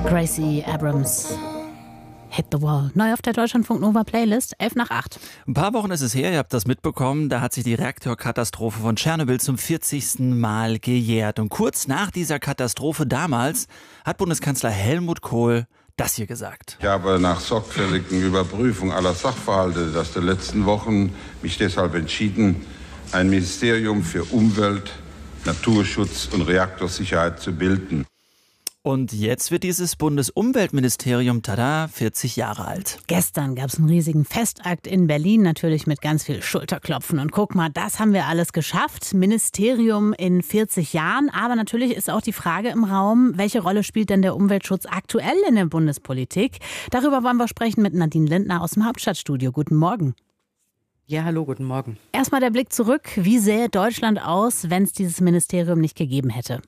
Gracie Abrams. Hit the Wall. Neu auf der Deutschlandfunk Nova Playlist, 7:11. Ein paar Wochen ist es her, ihr habt das mitbekommen, da hat sich die Reaktorkatastrophe von Tschernobyl zum 40. Mal gejährt. Und kurz nach dieser Katastrophe damals hat Bundeskanzler Helmut Kohl das hier gesagt. Ich habe nach sorgfältigen Überprüfung aller Sachverhalte der letzten Wochen mich deshalb entschieden, ein Ministerium für Umwelt, Naturschutz und Reaktorsicherheit zu bilden. Und jetzt wird dieses Bundesumweltministerium, tada, 40 Jahre alt. Gestern gab es einen riesigen Festakt in Berlin, natürlich mit ganz viel Schulterklopfen. Und guck mal, das haben wir alles geschafft. Ministerium in 40 Jahren. Aber natürlich ist auch die Frage im Raum, welche Rolle spielt denn der Umweltschutz aktuell in der Bundespolitik? Darüber wollen wir sprechen mit Nadine Lindner aus dem Hauptstadtstudio. Guten Morgen. Ja, hallo, guten Morgen. Erstmal der Blick zurück. Wie sähe Deutschland aus, wenn es dieses Ministerium nicht gegeben hätte?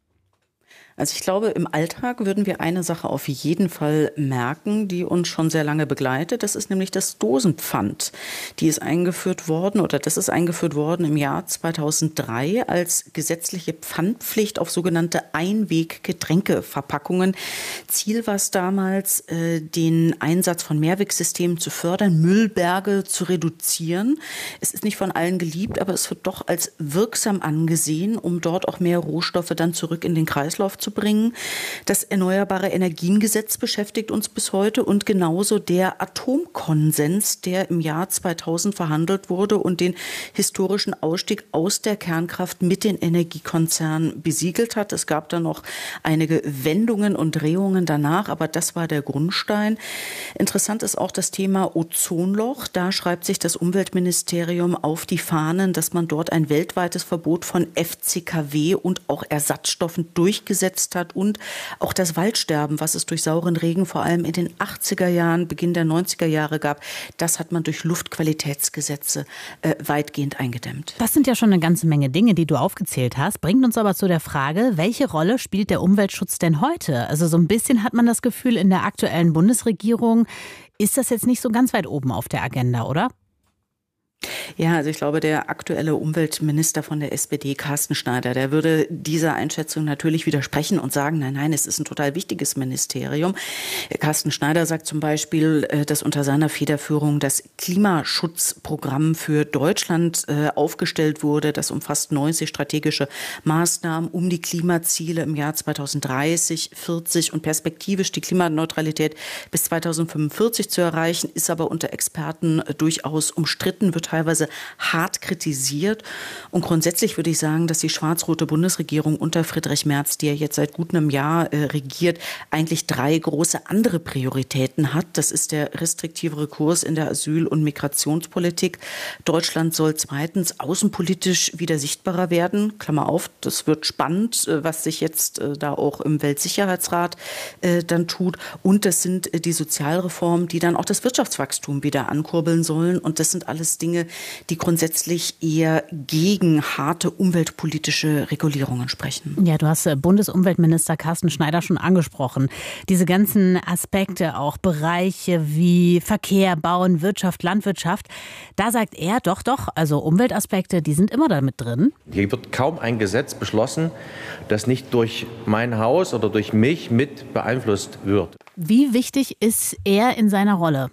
Also ich glaube, im Alltag würden wir eine Sache auf jeden Fall merken, die uns schon sehr lange begleitet. Das ist nämlich das Dosenpfand. Das ist eingeführt worden im Jahr 2003 als gesetzliche Pfandpflicht auf sogenannte Einweg-Getränkeverpackungen. Ziel war es damals, den Einsatz von Mehrwegsystemen zu fördern, Müllberge zu reduzieren. Es ist nicht von allen geliebt, aber es wird doch als wirksam angesehen, um dort auch mehr Rohstoffe dann zurück in den Kreislauf zu bringen. Das Erneuerbare Energiengesetz beschäftigt uns bis heute und genauso der Atomkonsens, der im Jahr 2000 verhandelt wurde und den historischen Ausstieg aus der Kernkraft mit den Energiekonzernen besiegelt hat. Es gab dann noch einige Wendungen und Drehungen danach, aber das war der Grundstein. Interessant ist auch das Thema Ozonloch. Da schreibt sich das Umweltministerium auf die Fahnen, dass man dort ein weltweites Verbot von FCKW und auch Ersatzstoffen durchgesetzt hat und auch das Waldsterben, was es durch sauren Regen vor allem in den 80er Jahren, Beginn der 90er Jahre gab, das hat man durch Luftqualitätsgesetze weitgehend eingedämmt. Das sind ja schon eine ganze Menge Dinge, die du aufgezählt hast. Bringt uns aber zu der Frage, welche Rolle spielt der Umweltschutz denn heute? Also so ein bisschen hat man das Gefühl, in der aktuellen Bundesregierung ist das jetzt nicht so ganz weit oben auf der Agenda, oder? Ja, also ich glaube, der aktuelle Umweltminister von der SPD, Carsten Schneider, der würde dieser Einschätzung natürlich widersprechen und sagen, nein, es ist ein total wichtiges Ministerium. Carsten Schneider sagt zum Beispiel, dass unter seiner Federführung das Klimaschutzprogramm für Deutschland aufgestellt wurde. Das umfasst 90 strategische Maßnahmen, um die Klimaziele im Jahr 2030, 40 und perspektivisch die Klimaneutralität bis 2045 zu erreichen, ist aber unter Experten durchaus umstritten, wird teilweise hart kritisiert. Und grundsätzlich würde ich sagen, dass die schwarz-rote Bundesregierung unter Friedrich Merz, die ja jetzt seit gut einem Jahr regiert, eigentlich 3 große andere Prioritäten hat. Das ist der restriktivere Kurs in der Asyl- und Migrationspolitik. Deutschland soll zweitens außenpolitisch wieder sichtbarer werden. Klammer auf, das wird spannend, was sich jetzt da auch im Weltsicherheitsrat dann tut. Und das sind die Sozialreformen, die dann auch das Wirtschaftswachstum wieder ankurbeln sollen. Und das sind alles Dinge, die grundsätzlich eher gegen harte umweltpolitische Regulierungen sprechen. Ja, du hast Bundesumweltminister Carsten Schneider schon angesprochen. Diese ganzen Aspekte, auch Bereiche wie Verkehr, Bauen, Wirtschaft, Landwirtschaft, da sagt er, doch, also Umweltaspekte, die sind immer da mit drin. Hier wird kaum ein Gesetz beschlossen, das nicht durch mein Haus oder durch mich mit beeinflusst wird. Wie wichtig ist er in seiner Rolle?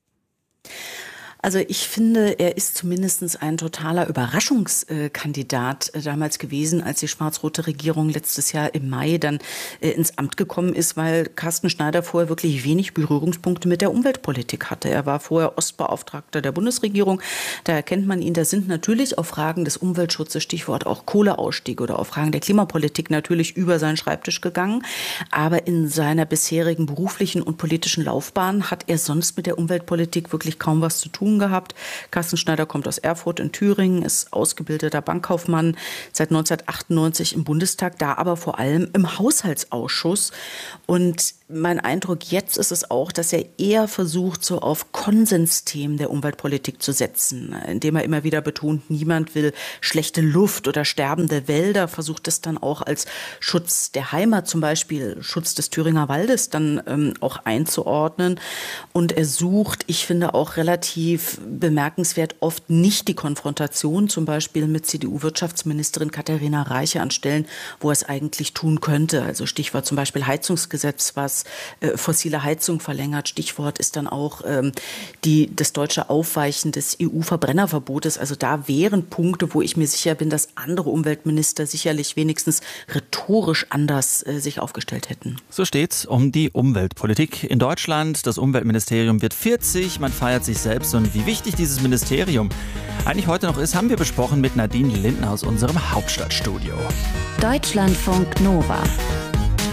Also ich finde, er ist zumindest ein totaler Überraschungskandidat damals gewesen, als die schwarz-rote Regierung letztes Jahr im Mai dann ins Amt gekommen ist, weil Carsten Schneider vorher wirklich wenig Berührungspunkte mit der Umweltpolitik hatte. Er war vorher Ostbeauftragter der Bundesregierung. Da erkennt man ihn. Da sind natürlich auf Fragen des Umweltschutzes, Stichwort auch Kohleausstieg oder auf Fragen der Klimapolitik natürlich über seinen Schreibtisch gegangen. Aber in seiner bisherigen beruflichen und politischen Laufbahn hat er sonst mit der Umweltpolitik wirklich kaum was zu tun gehabt. Carsten Schneider kommt aus Erfurt in Thüringen, ist ausgebildeter Bankkaufmann, seit 1998 im Bundestag, da aber vor allem im Haushaltsausschuss. Und mein Eindruck jetzt ist es auch, dass er eher versucht, so auf Konsensthemen der Umweltpolitik zu setzen, indem er immer wieder betont, niemand will schlechte Luft oder sterbende Wälder, versucht es dann auch als Schutz der Heimat, zum Beispiel Schutz des Thüringer Waldes, dann auch einzuordnen. Und er sucht, ich finde, auch relativ relativ bemerkenswert oft nicht die Konfrontation zum Beispiel mit CDU-Wirtschaftsministerin Katharina Reiche an Stellen, wo er es eigentlich tun könnte. Also Stichwort zum Beispiel Heizungsgesetz, was fossile Heizung verlängert. Stichwort ist dann auch das deutsche Aufweichen des EU-Verbrennerverbotes. Also da wären Punkte, wo ich mir sicher bin, dass andere Umweltminister sicherlich wenigstens rhetorisch anders sich aufgestellt hätten. So steht's um die Umweltpolitik in Deutschland. Das Umweltministerium wird 40, man feiert sich selbst. Und wie wichtig dieses Ministerium eigentlich heute noch ist, haben wir besprochen mit Nadine Lindner aus unserem Hauptstadtstudio. Deutschlandfunk Nova.